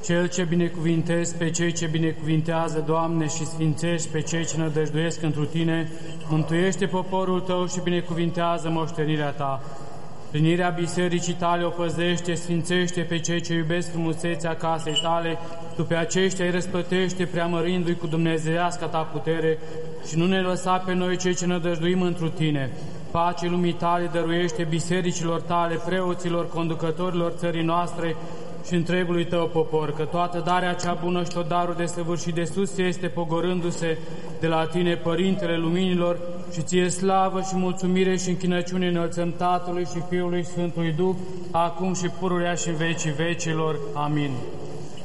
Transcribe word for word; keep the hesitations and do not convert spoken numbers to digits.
Cel ce binecuvintezi pe cei ce binecuvintează, Doamne, și sfințești pe cei ce nădăjduiesc întru Tine, mântuiește poporul Tău și binecuvintează moștenirea Ta. Plinirea bisericii Tale o păzește, sfințește pe cei ce iubesc frumusețea casei Tale, Tu pe aceștia îi răsplătește, preamărindu-i cu dumnezeiasca Ta putere, și nu ne lăsa pe noi cei ce nădăjduim întru Tine. Pace lumii Tale dăruiește bisericilor Tale, preoților, conducătorilor țării noastre și întregului Tău popor, că toată darea cea bună și tot darul desăvârșit de sus este pogorându-se de la Tine, Părintele Luminilor, și Ție slavă și mulțumire și închinăciune înălțăm Tatălui și Fiului și Sfântului Duh, acum și pururea și în vecii vecilor. Amin.